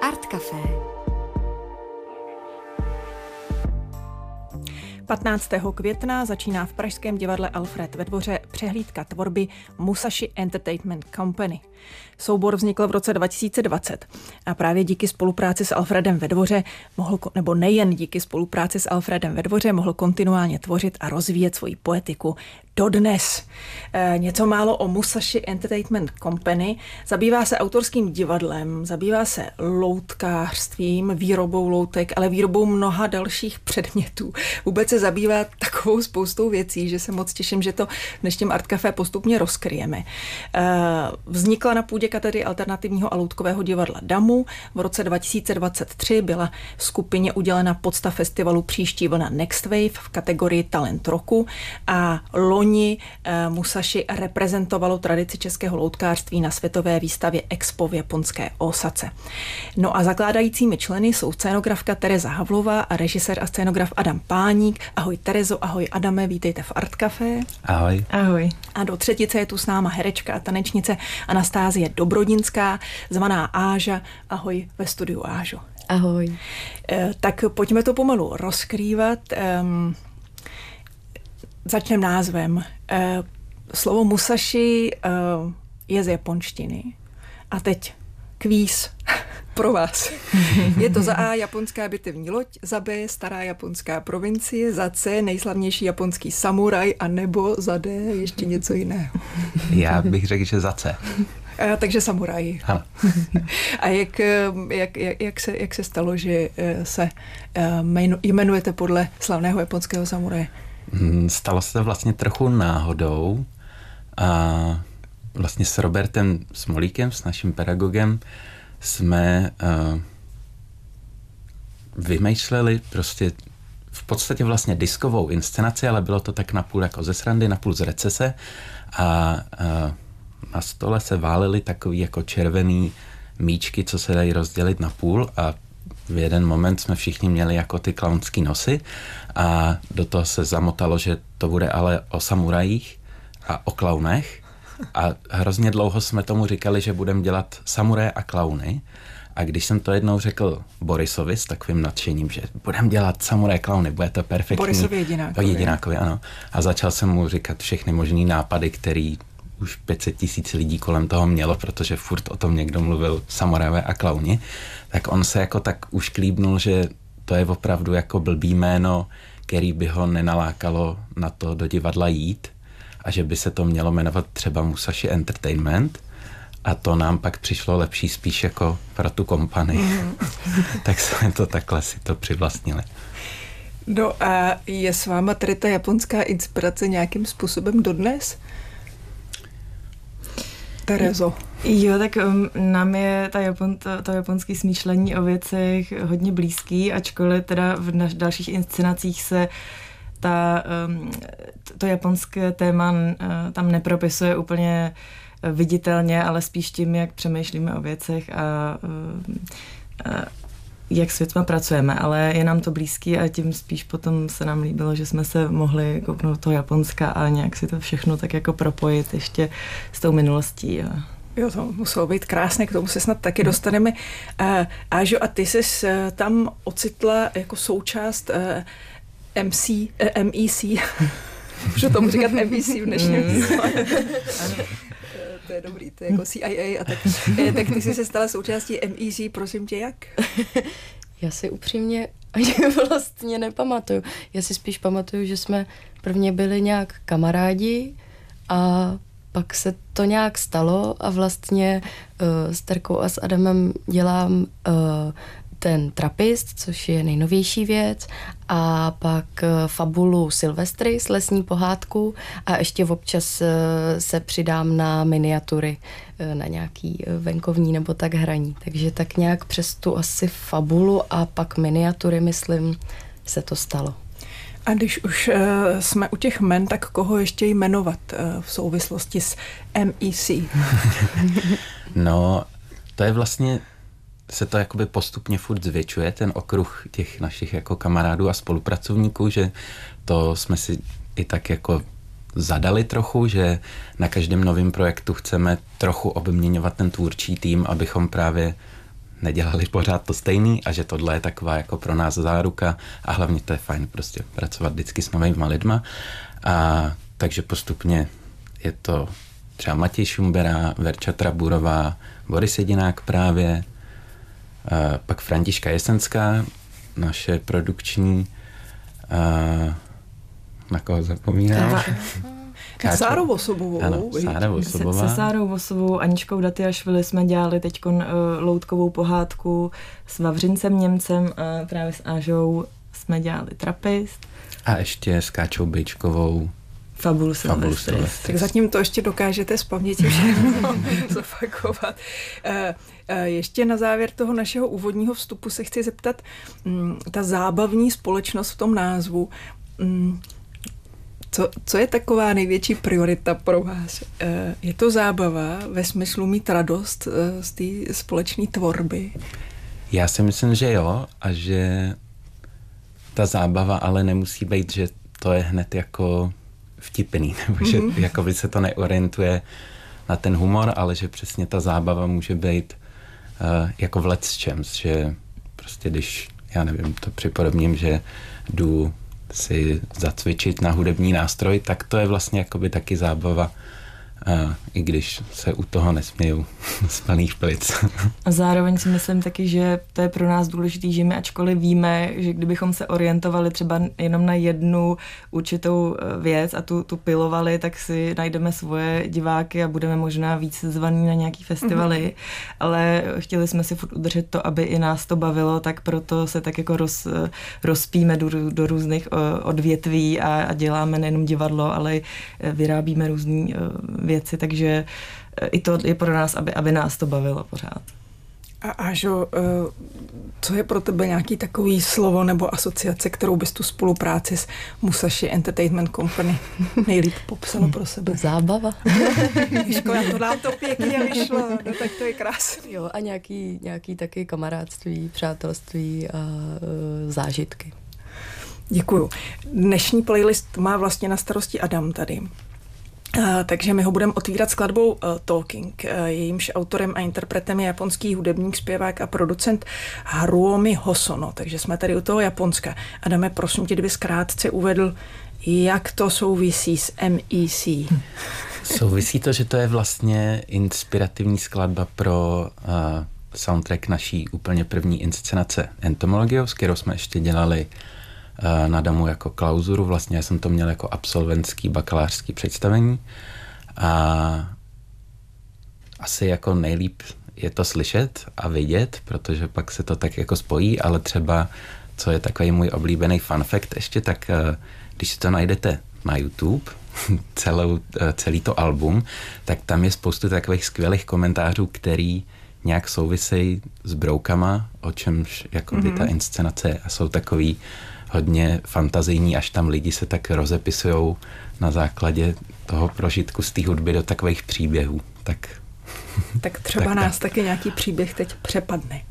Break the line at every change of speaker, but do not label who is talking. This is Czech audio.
Art Café.
15. května začíná v pražském divadle Alfred ve Dvoře přehlídka tvorby Musashi Entertainment Company. Soubor vznikl v roce 2020 a právě díky spolupráci s Alfredem ve Dvoře nebo nejen díky spolupráci s Alfredem ve Dvoře mohl kontinuálně tvořit a rozvíjet svoji poetiku dodnes. Něco málo o Musashi Entertainment Company. Zabývá se autorským divadlem, zabývá se loutkářstvím, výrobou loutek, ale výrobou mnoha dalších předmětů. Vůbec se zabývá takovou spoustou věcí, že se moc těším, že to v dnešním Art Café postupně rozkryjeme. Vznikla na půdě katedry alternativního a loutkového divadla DAMU. V roce 2023 byla skupině udělena podsta festivalu Příští vlna Next Wave v kategorii Talent roku a loni Musashi reprezentovalo tradici českého loutkářství na světové výstavě Expo v japonské Ósace. No a zakládajícími členy jsou scénografka Tereza Havlová a režisér a scénograf Adam Páník. Ahoj Terezo, ahoj Adame, vítejte v Art Café.
Ahoj.
Ahoj. A do třetice je tu s náma herečka a tanečnice Anastázie Dobrodinská, zvaná Áža. Ahoj ve studiu, Ážo.
Ahoj.
Tak pojďme to pomalu rozkrývat. Začneme názvem. Slovo Musashi je z japonštiny. A teď kvíz pro vás. Je to za A japonská bitevní loď, za B stará japonská provincie, za C nejslavnější japonský samuraj a nebo za D ještě něco jiného.
Já bych řekl, že za C.
Takže samuraj.
Ano.
A jak se stalo, že se jmenujete podle slavného japonského samuraje?
Stalo se to vlastně trochu náhodou a vlastně s Robertem Smolíkem, s naším pedagogem, jsme vymýšleli prostě v podstatě vlastně diskovou inscenaci, ale bylo to tak napůl jako ze srandy, napůl z recese a na stole se válely takový jako červený míčky, co se dají rozdělit na půl a v jeden moment jsme všichni měli jako ty klaunský nosy a do toho se zamotalo, že to bude ale o samurajích a o klaunech a hrozně dlouho jsme tomu říkali, že budeme dělat samuraje a klauny a když jsem to jednou řekl Borisovi s takovým nadšením, že budeme dělat samuraje klauny, bude to perfektní.
Borisovi Jedinákovi.
Ano. A začal jsem mu říkat všechny možný nápady, který už 500 000 lidí kolem toho mělo, protože furt o tom někdo mluvil samurajové a klauni, tak on se jako tak už klíbnul, že to je opravdu jako blbý jméno, který by ho nenalákalo na to do divadla jít a že by se to mělo jmenovat třeba Musashi Entertainment a to nám pak přišlo lepší spíš jako pro tu kompanii. Tak jsme to takhle si to přivlastnili.
No a je s váma tady ta japonská inspirace nějakým způsobem dodnes? Terezo.
Jo, tak nám je to japonské smýšlení o věcech hodně blízký, ačkoliv teda v dalších inscenacích se to japonské téma tam nepropisuje úplně viditelně, ale spíš tím, jak přemýšlíme o věcech a jak s věcma pracujeme, ale je nám to blízký a tím spíš potom se nám líbilo, že jsme se mohli kouknout do toho Japonska a nějak si to všechno tak jako propojit ještě s tou minulostí.
Jo, to muselo být krásné, k tomu se snad taky dostaneme. Ážo, a ty jsi tam ocitla jako součást MEC. Můžu tomu říkat MEC v dnešním to je dobrý, to je jako CIA a tak ty jsi se stala součástí MEC, prosím tě, jak?
Já si upřímně vlastně nepamatuju. Já si spíš pamatuju, že jsme prvně byli nějak kamarádi a pak se to nějak stalo a vlastně s Terkou a s Adamem dělám ten Trapist, což je nejnovější věc, a pak fabulu Silvestry s lesní pohádku a ještě občas se přidám na miniatury, na nějaký venkovní nebo tak hraní. Takže tak nějak přes tu asi fabulu a pak miniatury, myslím, se to stalo.
A když už jsme u těch jmen, tak koho ještě jmenovat v souvislosti s MEC?
No, to je vlastně, se to jakoby postupně furt zvětšuje, ten okruh těch našich jako kamarádů a spolupracovníků, že to jsme si i tak jako zadali trochu, že na každém novém projektu chceme trochu obměňovat ten tvůrčí tým, abychom právě nedělali pořád to stejný a že tohle je taková jako pro nás záruka a hlavně to je fajn prostě pracovat vždycky s novýma lidma. A takže postupně je to třeba Matěj Šumbera, Verča Traburová, Boris Jedinák právě, pak Františka Jesenská, naše produkční, na koho zapomínám?
Sáru Vosobovou.
Ano, Sára Vosobová.
Se Sárou Vosovou, Aničkou Datyášvili jsme dělali teď loutkovou pohádku s Vavřincem Němcem a právě s Ážou jsme dělali Trapist.
A ještě s Káčou Bejčkovou
Fabulu Silvestris.
Tak zatím to ještě dokážete z paměti všechno zopakovat. Ještě na závěr toho našeho úvodního vstupu se chci zeptat, ta zábavní společnost v tom názvu, co je taková největší priorita pro vás? Je to zábava ve smyslu mít radost z té společné tvorby? Já
si myslím, že jo a že ta zábava ale nemusí být, že to je hned jako vtipný, nebo že jakoby se to neorientuje na ten humor, ale že přesně ta zábava může být jako v lecčems, že prostě když, já nevím, to připodobním, že jdu si zacvičit na hudební nástroj, tak to je vlastně jakoby taky zábava, i když se u toho nesměju z plných plic.
A zároveň si myslím taky, že to je pro nás důležitý, že my ačkoliv víme, že kdybychom se orientovali třeba jenom na jednu určitou věc a tu pilovali, tak si najdeme svoje diváky a budeme možná víc zvaní na nějaký festivaly, ale chtěli jsme si furt udržet to, aby i nás to bavilo, tak proto se tak jako rozpíme do různých odvětví a děláme nejenom divadlo, ale vyrábíme různé věci, takže i to je pro nás, aby nás to bavilo pořád.
A Ážo, co je pro tebe nějaký takový slovo nebo asociace, kterou bys tu spolupráci s Musashi Entertainment Company nejlíp popsala pro sebe?
Zábava.
Ježko, to nám to pěkně vyšlo, no tak to je krásný.
Jo, a nějaký taky kamarádství, přátelství a zážitky.
Děkuju. Dnešní playlist má vlastně na starosti Adam tady. Takže my ho budeme otvírat skladbou Talking. Jejímž autorem a interpretem je japonský hudebník, zpěvák a producent Haruomi Hosono. Takže jsme tady u toho Japonska. Adame, prosím tě, kdyby zkrátce uvedl, jak to souvisí s MEC.
Souvisí to, že to je vlastně inspirativní skladba pro soundtrack naší úplně první inscenace Entomologie, s kterou jsme ještě dělali na Damu jako klauzuru. Vlastně já jsem to měl jako absolventský bakalářský představení a asi jako nejlíp je to slyšet a vidět, protože pak se to tak jako spojí, ale třeba, co je takový můj oblíbený fun fact ještě, tak když si to najdete na YouTube, celý to album, tak tam je spoustu takových skvělých komentářů, který nějak souvisejí s broukama, o čemž jako by ta inscenace je, a jsou takový hodně fantazijní, až tam lidi se tak rozepisujou na základě toho prožitku z té hudby do takových příběhů. Tak
třeba nás taky nějaký příběh teď přepadne.